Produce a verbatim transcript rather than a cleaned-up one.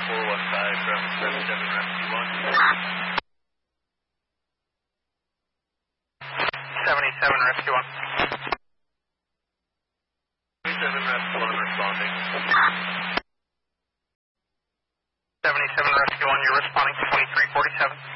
four one five, traffic seventy-seven, rescue one. seventy-seven, rescue one. seventy-seven, rescue one, responding. seventy-seven, rescue one, you're responding to twenty-three forty-seven.